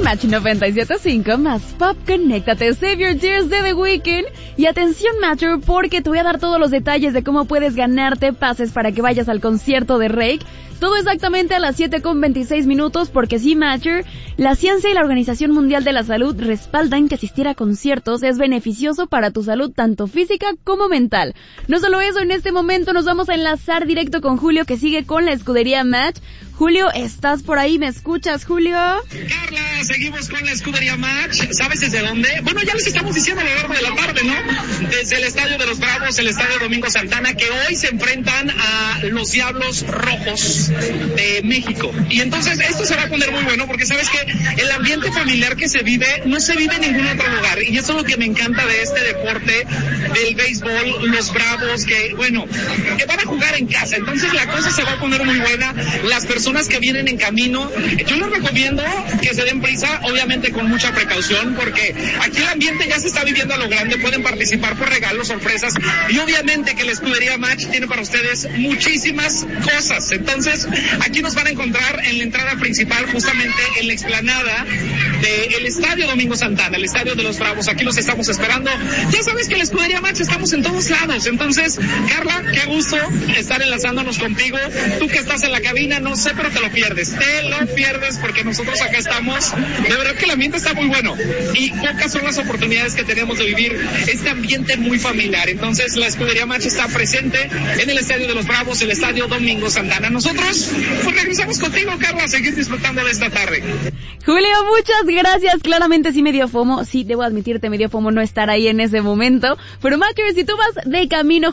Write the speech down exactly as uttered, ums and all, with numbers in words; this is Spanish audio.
Match noventa y siete punto cinco más Pop, conéctate, Save Your Tears de The Weeknd. Y atención Matcher, porque te voy a dar todos los detalles de cómo puedes ganarte pases para que vayas al concierto de Rake. Todo exactamente a las siete con veintiséis minutos, porque sí, Matcher, la ciencia y la Organización Mundial de la Salud respaldan que asistir a conciertos es beneficioso para tu salud, tanto física como mental. No solo eso, en este momento nos vamos a enlazar directo con Julio, que sigue con la escudería Match. Julio, ¿estás por ahí? ¿Me escuchas, Julio? Carla, seguimos con la escudería Match. ¿Sabes desde dónde? Bueno, ya les estamos diciendo a lo largo de la tarde, ¿no? Desde el Estadio de los Bravos, el Estadio Domingo Santana, que hoy se enfrentan a los Diablos Rojos de México. Y entonces esto se va a poner muy bueno, porque sabes que el ambiente familiar que se vive no se vive en ningún otro lugar. Y eso es lo que me encanta de este deporte del béisbol, los Bravos, que, bueno, que van a jugar en casa. Entonces la cosa se va a poner muy buena. Las personas que vienen en camino, yo les recomiendo que se den prisa, obviamente con mucha precaución, porque aquí el ambiente ya se está viviendo a lo grande. Pueden participar por regalos, sorpresas, y obviamente que la escudería Match tiene para ustedes muchísimas cosas. Entonces aquí nos van a encontrar en la entrada principal, justamente en la explanada del Estadio Domingo Santana, el Estadio de los Bravos. Aquí los estamos esperando. Ya sabes que la escudería Match estamos en todos lados. Entonces, Carla, qué gusto estar enlazándonos contigo. Tú que estás en la cabina, no sé, pero te lo pierdes, te lo pierdes, porque nosotros acá estamos. De verdad que el ambiente está muy bueno, y pocas son las oportunidades que tenemos de vivir este ambiente muy familiar. Entonces la escudería Match está presente en el Estadio de los Bravos, el Estadio Domingo Santana. Nosotros pues regresamos contigo, Carla, a seguir disfrutando de esta tarde. Julio, muchas gracias. Claramente sí me dio fomo, sí, debo admitirte, me dio fomo no estar ahí en ese momento, pero Matcher, si tú vas de camino